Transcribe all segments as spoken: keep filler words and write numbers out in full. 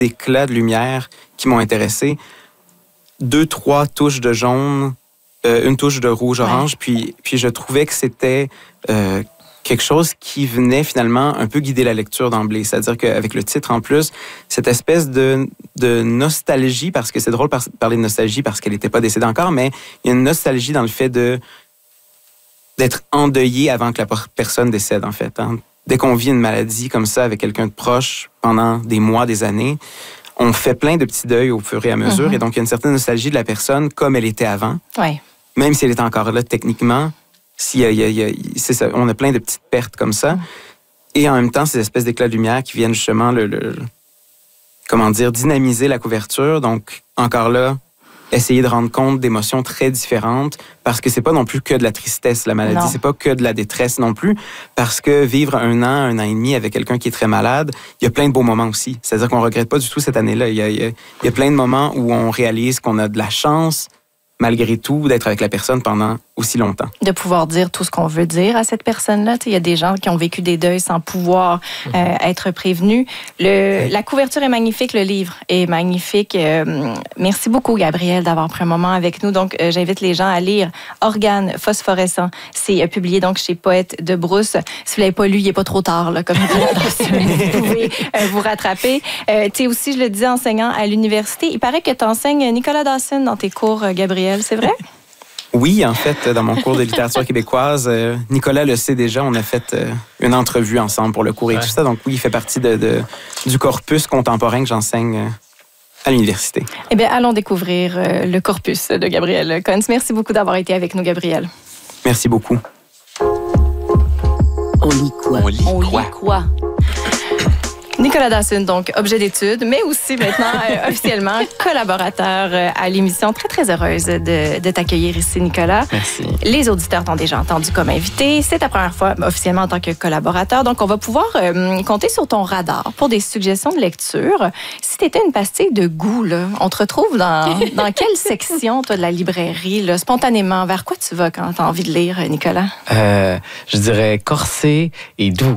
éclats de lumière qui m'ont intéressé. Deux, trois touches de jaune, euh, une touche de rouge-orange, ouais. puis, puis je trouvais que c'était euh, quelque chose qui venait finalement un peu guider la lecture d'emblée. C'est-à-dire qu'avec le titre en plus, cette espèce de, de nostalgie, parce que c'est drôle de parler de nostalgie parce qu'elle n'était pas décédée encore, mais il y a une nostalgie dans le fait de d'être endeuillé avant que la personne décède, en fait. Hein. Dès qu'on vit une maladie comme ça avec quelqu'un de proche pendant des mois, des années, on fait plein de petits deuils au fur et à mesure. Mm-hmm. Et donc, il y a une certaine nostalgie de la personne comme elle était avant. Ouais. Même si elle était encore là, techniquement, s'il y a, il y a, il y a, c'est ça, on a plein de petites pertes comme ça. Mm. Et en même temps, ces espèces d'éclats de lumière qui viennent justement, le, le, comment dire, dynamiser la couverture. Donc, encore là, essayer de rendre compte d'émotions très différentes parce que c'est pas non plus que de la tristesse, la maladie. Non. C'est pas que de la détresse non plus parce que vivre un an, un an et demi avec quelqu'un qui est très malade, il y a plein de beaux moments aussi. C'est-à-dire qu'on regrette pas du tout cette année-là. Il y a, il y a, il y a plein de moments où on réalise qu'on a de la chance, malgré tout, d'être avec la personne pendant aussi longtemps. De pouvoir dire tout ce qu'on veut dire à cette personne-là. Il y a des gens qui ont vécu des deuils sans pouvoir mm-hmm. euh, être prévenus. Le, la couverture est magnifique, le livre est magnifique. Euh, merci beaucoup, Gabrielle, d'avoir pris un moment avec nous. Donc, euh, j'invite les gens à lire Organes phosphorescents. C'est euh, publié donc chez Poète de Brousse. Si vous ne l'avez pas lu, il n'est pas trop tard, là, comme vous pouvez euh, vous rattraper. Euh, tu es aussi, je le disais, enseignant à l'université. Il paraît que tu enseignes Nicolas Dawson dans tes cours, euh, Gabrielle. C'est vrai? Oui, en fait, dans mon cours de littérature québécoise, euh, Nicolas le sait déjà, on a fait euh, une entrevue ensemble pour le cours et ouais. tout ça. Donc oui, il fait partie de, de, du corpus contemporain que j'enseigne euh, à l'université. Eh bien, allons découvrir euh, le corpus de Gabrielle Kunz. Merci beaucoup d'avoir été avec nous, Gabrielle. Merci beaucoup. On lit quoi? On lit, on lit quoi? Nicolas Dawson, donc objet d'étude, mais aussi maintenant euh, officiellement collaborateur euh, à l'émission. Très, très heureuse de, de t'accueillir ici, Nicolas. Merci. Les auditeurs t'ont déjà entendu comme invité. C'est ta première fois officiellement en tant que collaborateur. Donc, on va pouvoir euh, compter sur ton radar pour des suggestions de lecture. Si tu étais une pastille de goût, là, on te retrouve dans, dans quelle section, toi, de la librairie, là, spontanément? Vers quoi tu vas quand tu as envie de lire, Nicolas? Euh, je dirais corsé et doux.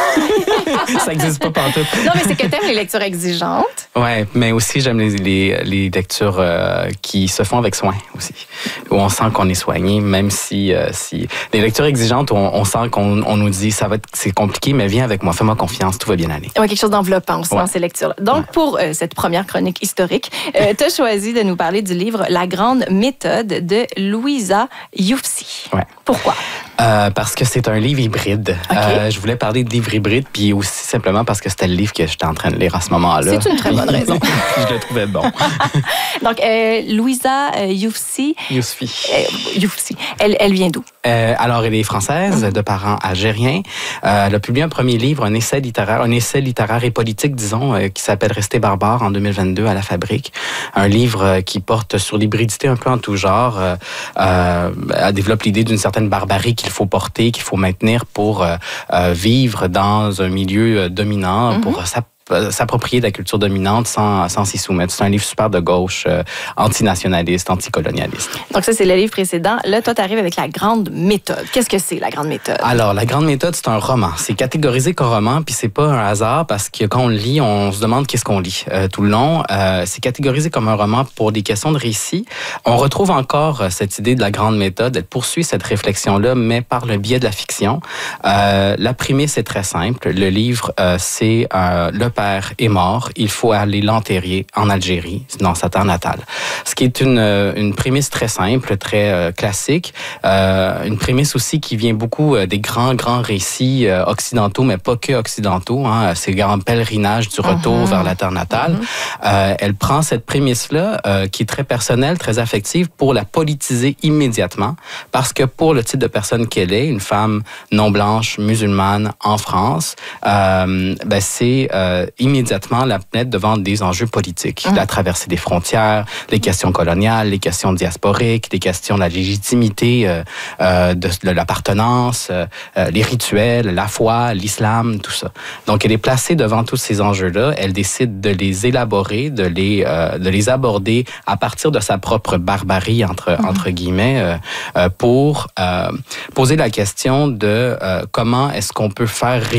Ça n'existe pas partout. Non, mais c'est que t'aimes les lectures exigeantes. Oui, mais aussi j'aime les, les, les lectures euh, qui se font avec soin aussi, où on sent qu'on est soigné, même si... Euh, si... Les lectures exigeantes, on, on sent qu'on on nous dit ça va être, c'est compliqué, mais viens avec moi, fais-moi confiance, tout va bien aller. Oui, quelque chose d'enveloppant aussi ouais. dans ces lectures-là. Donc, ouais. pour euh, cette première chronique historique, euh, tu as choisi de nous parler du livre La Grande Méthode de Louisa Youfsi. Ouais. Pourquoi? Euh, parce que c'est un livre hybride. Okay. Euh, je voulais parler de livre hybride, puis aussi simplement parce que c'était le livre que j'étais en train de lire à ce moment-là. C'est une très bonne raison. Je le trouvais bon. Donc, euh, Louisa euh, Youfsi. Youfsi. Euh, Youfsi. Elle, elle vient d'où? Euh, alors, elle est française, mm-hmm. de parents algériens. Euh, elle a publié un premier livre, un essai littéraire, un essai littéraire et politique, disons, euh, qui s'appelle Rester barbare en deux mille vingt-deux à la Fabrique. Un livre euh, qui porte sur l'hybridité un peu en tout genre. Euh, euh, elle développe l'idée d'une certaine barbarie qu'il faut porter, qu'il faut maintenir pour euh, euh, vivre dans un milieu euh, dominant, mm-hmm. pour s'app- s'approprier de la culture dominante sans, sans s'y soumettre. C'est un livre super de gauche, euh, antinationaliste, anticolonialiste. Donc ça, c'est le livre précédent. Là, toi, tu arrives avec La Grande Méthode. Qu'est-ce que c'est, La Grande Méthode? Alors, La Grande Méthode, c'est un roman. C'est catégorisé comme roman, puis c'est pas un hasard, parce que quand on le lit, on se demande qu'est-ce qu'on lit euh, tout le long. Euh, c'est catégorisé comme un roman pour des questions de récit. On retrouve encore euh, cette idée de La Grande Méthode. Elle poursuit cette réflexion-là, mais par le biais de la fiction. Euh, la prémisse est très simple. Le livre, euh, c'est euh, le père est mort, il faut aller l'enterrer en Algérie, dans sa terre natale. Ce qui est une, une prémisse très simple, très euh, classique, euh, une prémisse aussi qui vient beaucoup euh, des grands, grands récits euh, occidentaux, mais pas que occidentaux, hein, ces grands pèlerinages du retour uh-huh. vers la terre natale. Uh-huh. Euh, elle prend cette prémisse-là, euh, qui est très personnelle, très affective, pour la politiser immédiatement, parce que pour le type de personne qu'elle est, une femme non blanche, musulmane, en France, euh, ben c'est euh, immédiatement la mettre devant des enjeux politiques. Mmh. La traversée des frontières, les questions coloniales, les questions diasporiques, les questions de la légitimité, euh, euh, de, de l'appartenance, euh, les rituels, la foi, l'islam, tout ça. Donc, elle est placée devant tous ces enjeux-là. Elle décide de les élaborer, de les, euh, de les aborder à partir de sa propre barbarie, entre, mmh. entre guillemets, euh, euh, pour euh, poser la question de euh, comment est-ce qu'on peut faire récit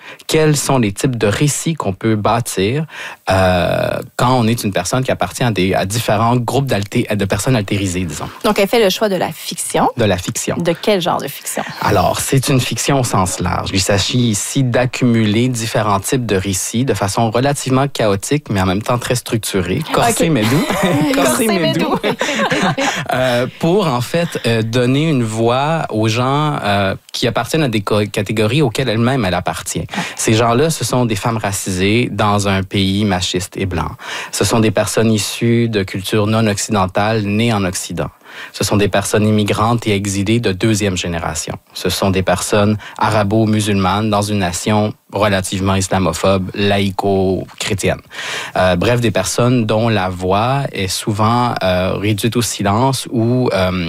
Quels sont les types de récits qu'on peut bâtir euh, quand on est une personne qui appartient à, des, à différents groupes de personnes altérisées, disons. Donc, elle fait le choix de la fiction. De la fiction. De quel genre de fiction? Alors, c'est une fiction au sens large. Il s'agit ici d'accumuler différents types de récits de façon relativement chaotique, mais en même temps très structurée. Corsé, okay. mais doux. Corsé, mais doux. euh, pour, en fait, euh, donner une voix aux gens euh, qui appartiennent à des catégories auxquelles elle-même elle appartient. Ces gens-là, ce sont des femmes racisées dans un pays machiste et blanc. Ce sont des personnes issues de cultures non occidentales, nées en Occident. Ce sont des personnes immigrantes et exilées de deuxième génération. Ce sont des personnes arabo-musulmanes dans une nation relativement islamophobe, laïco-chrétienne. Euh, bref, des personnes dont la voix est souvent euh, réduite au silence ou, euh,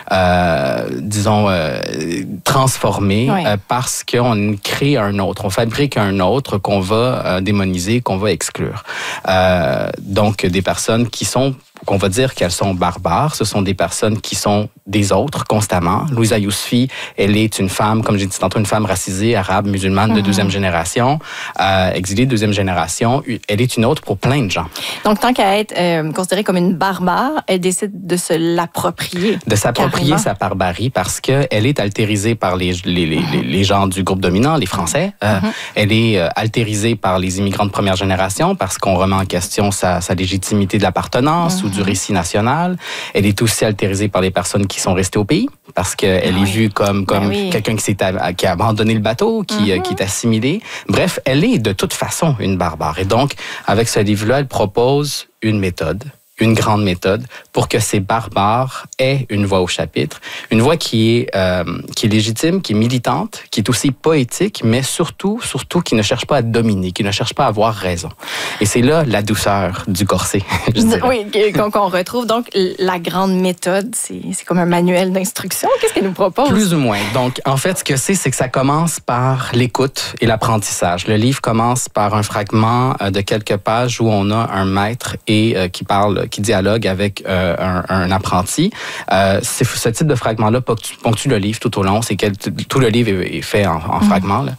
euh, disons, euh, transformée oui. euh, parce qu'on crée un autre, on fabrique un autre qu'on va euh, démoniser, qu'on va exclure. Euh, donc, des personnes qui sont qu'on va dire qu'elles sont barbares. Ce sont des personnes qui sont des autres constamment. Louisa Yousfi, elle est une femme, comme j'ai dit tantôt, une femme racisée, arabe, musulmane de mm-hmm. deuxième génération, euh, exilée de deuxième génération. Elle est une autre pour plein de gens. Donc, tant qu'à être euh, considérée comme une barbare, elle décide de se l'approprier. De s'approprier carrément. Sa barbarie parce qu'elle est altérisée par les, les, les, mm-hmm. les gens du groupe dominant, les Français. Euh, mm-hmm. Elle est euh, altérisée par les immigrants de première génération parce qu'on remet en question sa, sa légitimité de l'appartenance mm-hmm. ou du récit national. Elle est aussi altérisée par les personnes qui sont restées au pays parce qu'elle ah oui. est vue comme, comme oui. quelqu'un qui, s'est, qui a abandonné le bateau, qui, mm-hmm. qui est assimilé. Bref, elle est de toute façon une barbare. Et donc, avec ce livre-là, elle propose une méthode, une grande méthode pour que ces barbares aient une voix au chapitre, une voix qui est, euh, qui est légitime, qui est militante, qui est aussi poétique, mais surtout, surtout qui ne cherche pas à dominer, qui ne cherche pas à avoir raison. Et c'est là la douceur du corset, je dirais. Oui, qu'on, qu'on retrouve. Donc, la grande méthode, c'est, c'est comme un manuel d'instruction. Qu'est-ce qu'elle nous propose? Plus ou moins. Donc, en fait, ce que c'est, c'est que ça commence par l'écoute et l'apprentissage. Le livre commence par un fragment de quelques pages où on a un maître et euh, qui parle qui dialogue avec euh, un, un apprenti. Euh, c'est, ce type de fragment-là ponctue, ponctue le livre tout au long. C'est que tout le livre est, est fait en, en mmh. fragments. Là.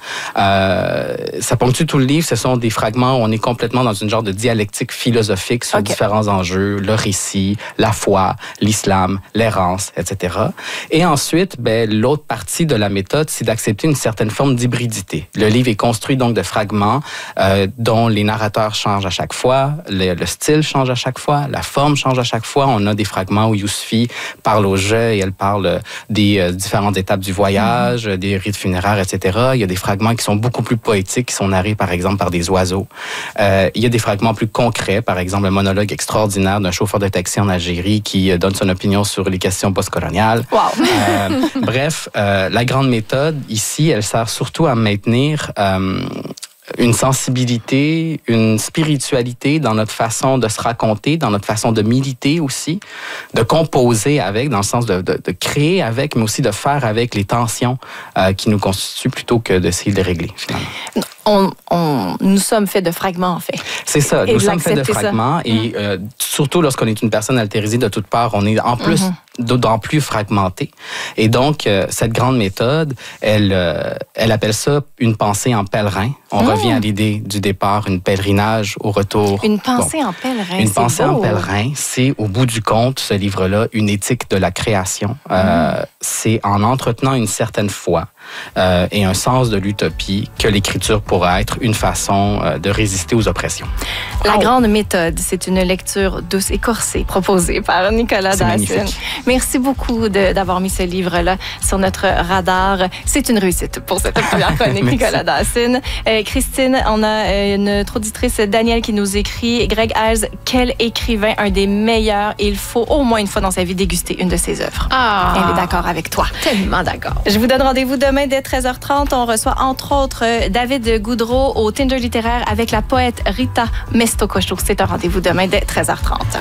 Euh, ça ponctue tout le livre. Ce sont des fragments où on est complètement dans une genre de dialectique philosophique sur okay. différents enjeux, le récit, la foi, l'islam, l'errance, et cetera. Et ensuite, ben, l'autre partie de la méthode, c'est d'accepter une certaine forme d'hybridité. Le livre est construit donc de fragments euh, dont les narrateurs changent à chaque fois, le, le style change à chaque fois, la forme change à chaque fois. On a des fragments où Yousfi parle au jeu et elle parle des euh, différentes étapes du voyage, mmh. des rites funéraires, et cetera. Il y a des fragments qui sont beaucoup plus poétiques, qui sont narrés, par exemple, par des oiseaux. Euh, il y a des fragments plus concrets, par exemple, le monologue extraordinaire d'un chauffeur de taxi en Algérie qui euh, donne son opinion sur les questions postcoloniales. Wow. euh, bref, euh, la grande méthode, ici, elle sert surtout à maintenir... Euh, une sensibilité, une spiritualité dans notre façon de se raconter, dans notre façon de militer aussi, de composer avec, dans le sens de, de, de créer avec, mais aussi de faire avec les tensions euh, qui nous constituent plutôt que d'essayer de les régler, finalement. On, on, nous sommes faits de fragments, en fait. C'est ça, et nous sommes faits de fragments. Ça. Et mmh. euh, surtout lorsqu'on est une personne altérisée de toutes parts, on est en plus mmh. d'autant plus fragmenté. Et donc, euh, cette grande méthode, elle, euh, elle appelle ça une pensée en pèlerin. On mmh. revient à l'idée du départ, une pèlerinage au retour. Une pensée bon, en pèlerin, Une c'est pensée beau. en pèlerin, c'est au bout du compte, ce livre-là, une éthique de la création. Mmh. Euh, c'est en entretenant une certaine foi euh, et un sens de l'utopie que l'écriture pourra être une façon euh, de résister aux oppressions. La oh. grande méthode, c'est une lecture douce et corsée proposée par Nicolas Dawson. Merci beaucoup de, d'avoir mis ce livre-là sur notre radar. C'est une réussite pour cette première chronique, Nicolas Dawson. Euh, Christine, on a euh, notre auditrice Danielle qui nous écrit. Greg Hales, quel écrivain, un des meilleurs. Il faut au moins une fois dans sa vie déguster une de ses œuvres. Ah, Elle est d'accord avec toi. Tellement d'accord. Je vous donne rendez-vous demain dès treize heures trente. On reçoit entre autres David Goudreau au Tinder littéraire avec la poète Rita Mestococho. C'est un rendez-vous demain dès treize heures trente.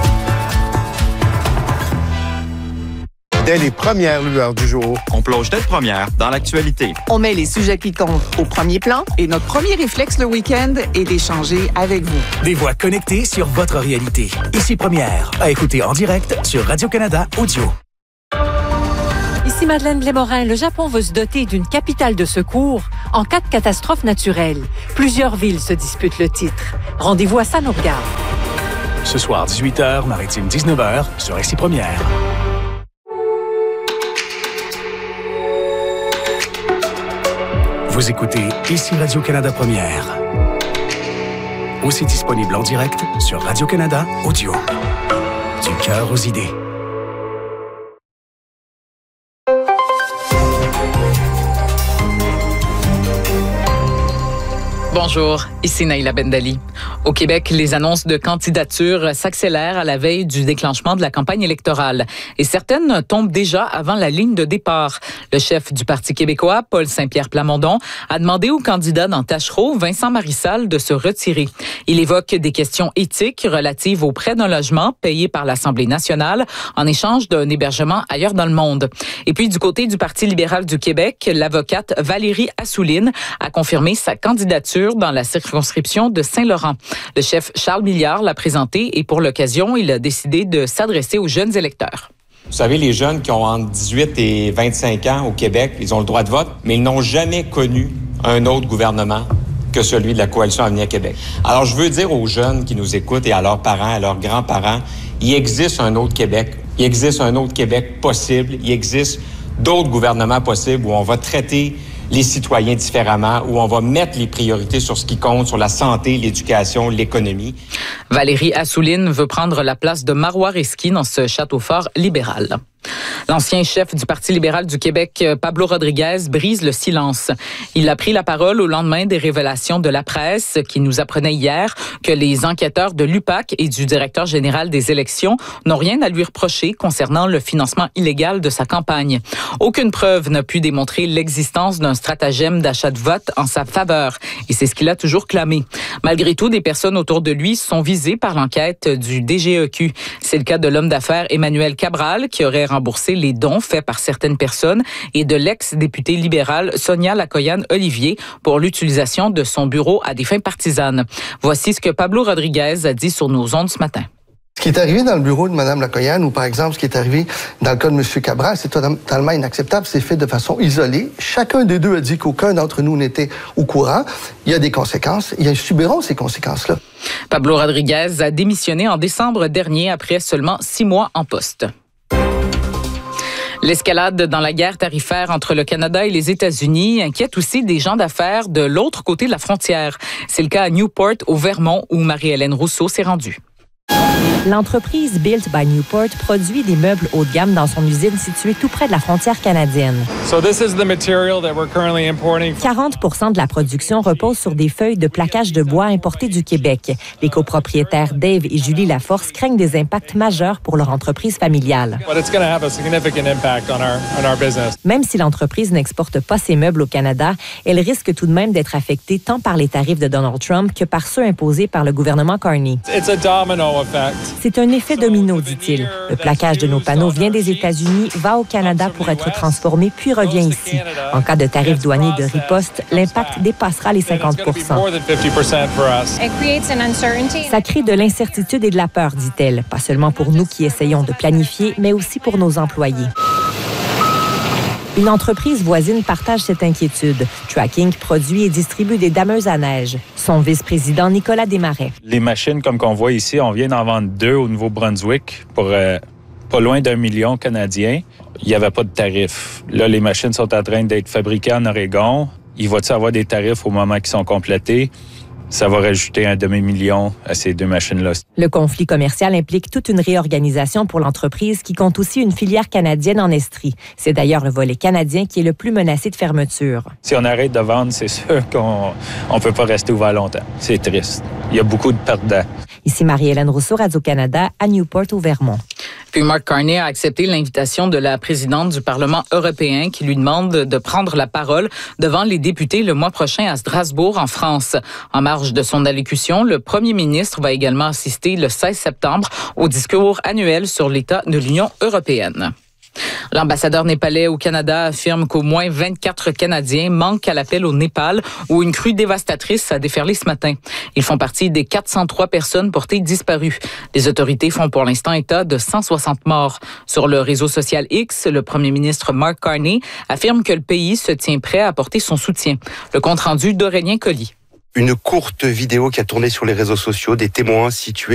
Dès les premières lueurs du jour, on plonge tête première dans l'actualité. On met les sujets qui comptent au premier plan et notre premier réflexe le week-end est d'échanger avec vous. Des voix connectées sur votre réalité. Ici Première, à écouter en direct sur Radio-Canada Audio. Ici Madeleine Lémorin, le Japon veut se doter d'une capitale de secours en cas de catastrophe naturelle. Plusieurs villes se disputent le titre. Rendez-vous à Ça nous regarde. Ce soir, dix-huit heures, Maritime dix-neuf heures, sur Ici Première. Vous écoutez Ici Radio-Canada Première. Aussi disponible en direct sur Radio-Canada Audio. Du cœur aux idées. Bonjour, ici Naïla Bendali. Au Québec, les annonces de candidature s'accélèrent à la veille du déclenchement de la campagne électorale. Et certaines tombent déjà avant la ligne de départ. Le chef du Parti québécois, Paul Saint-Pierre Plamondon, a demandé au candidat dans Tachereau, Vincent Marissal, de se retirer. Il évoque des questions éthiques relatives au prêt d'un logement payé par l'Assemblée nationale en échange d'un hébergement ailleurs dans le monde. Et puis, du côté du Parti libéral du Québec, l'avocate Valérie Assouline a confirmé sa candidature dans la circonscription de Saint-Laurent. Le chef Charles Milliard l'a présenté et pour l'occasion, il a décidé de s'adresser aux jeunes électeurs. Vous savez, les jeunes qui ont entre dix-huit et vingt-cinq ans au Québec, ils ont le droit de vote, mais ils n'ont jamais connu un autre gouvernement que celui de la Coalition Avenir Québec. Alors, je veux dire aux jeunes qui nous écoutent et à leurs parents, à leurs grands-parents, il existe un autre Québec. Il existe un autre Québec possible. Il existe d'autres gouvernements possibles où on va traiter les citoyens différemment, où on va mettre les priorités sur ce qui compte, sur la santé, l'éducation, l'économie. Valérie Assouline veut prendre la place de Marois Risky dans ce château fort libéral. L'ancien chef du Parti libéral du Québec, Pablo Rodriguez, brise le silence. Il a pris la parole au lendemain des révélations de la presse qui nous apprenait hier que les enquêteurs de l'U P A C et du directeur général des élections n'ont rien à lui reprocher concernant le financement illégal de sa campagne. Aucune preuve n'a pu démontrer l'existence d'un stratagème d'achat de vote en sa faveur. Et c'est ce qu'il a toujours clamé. Malgré tout, des personnes autour de lui sont visées par l'enquête du D G E Q. C'est le cas de l'homme d'affaires Emmanuel Cabral qui aurait rembourser les dons faits par certaines personnes et de l'ex-députée libérale Sonia Lacoyane-Olivier pour l'utilisation de son bureau à des fins partisanes. Voici ce que Pablo Rodriguez a dit sur nos ondes ce matin. Ce qui est arrivé dans le bureau de Mme Lacoyane ou par exemple ce qui est arrivé dans le cas de M. Cabral, c'est totalement inacceptable. C'est fait de façon isolée. Chacun des deux a dit qu'aucun d'entre nous n'était au courant. Il y a des conséquences. Ils subiront ces conséquences-là. Pablo Rodriguez a démissionné en décembre dernier après seulement six mois en poste. L'escalade dans la guerre tarifaire entre le Canada et les États-Unis inquiète aussi des gens d'affaires de l'autre côté de la frontière. C'est le cas à Newport, au Vermont, où Marie-Hélène Rousseau s'est rendue. L'entreprise Built by Newport produit des meubles haut de gamme dans son usine située tout près de la frontière canadienne. So this is the material that we're currently importing. quarante pour cent de la production repose sur des feuilles de plaquage de bois importées du Québec. Les copropriétaires Dave et Julie Laforce craignent des impacts majeurs pour leur entreprise familiale. But it's going to have a significant impact on our, on our business. Même si l'entreprise n'exporte pas ses meubles au Canada, elle risque tout de même d'être affectée tant par les tarifs de Donald Trump que par ceux imposés par le gouvernement Carney. It's a domino effect. C'est un effet domino, dit-il. Le plaquage de nos panneaux vient des États-Unis, va au Canada pour être transformé, puis revient ici. En cas de tarifs douaniers de riposte, l'impact dépassera les cinquante pour cent. Ça crée de l'incertitude et de la peur, dit-elle. Pas seulement pour nous qui essayons de planifier, mais aussi pour nos employés. Une entreprise voisine partage cette inquiétude. Tracking produit et distribue des dameuses à neige. Son vice-président Nicolas Desmarais. Les machines comme qu'on voit ici, on vient d'en vendre deux au Nouveau-Brunswick pour euh, pas loin d'un million canadien. Il n'y avait pas de tarif. Là, les machines sont en train d'être fabriquées en Oregon. Il va-t-il avoir des tarifs au moment qu'ils sont complétés? Ça va rajouter un demi-million à ces deux machines-là. Le conflit commercial implique toute une réorganisation pour l'entreprise qui compte aussi une filière canadienne en Estrie. C'est d'ailleurs le volet canadien qui est le plus menacé de fermeture. Si on arrête de vendre, c'est sûr qu'on ne peut pas rester ouvert longtemps. C'est triste. Il y a beaucoup de perdants. Ici Marie-Hélène Rousseau, Radio-Canada, à Newport, au Vermont. Puis Mark Carney a accepté l'invitation de la présidente du Parlement européen qui lui demande de prendre la parole devant les députés le mois prochain à Strasbourg, en France. En marge de son allocution, le premier ministre va également assister le seize septembre au discours annuel sur l'état de l'Union européenne. L'ambassadeur népalais au Canada affirme qu'au moins vingt-quatre Canadiens manquent à l'appel au Népal où une crue dévastatrice a déferlé ce matin. Ils font partie des quatre cent trois personnes portées disparues. Les autorités font pour l'instant état de cent soixante morts. Sur le réseau social X, le premier ministre Mark Carney affirme que le pays se tient prêt à apporter son soutien. Le compte-rendu d'Aurélien Colly. Une courte vidéo qui a tourné sur les réseaux sociaux, des témoins situés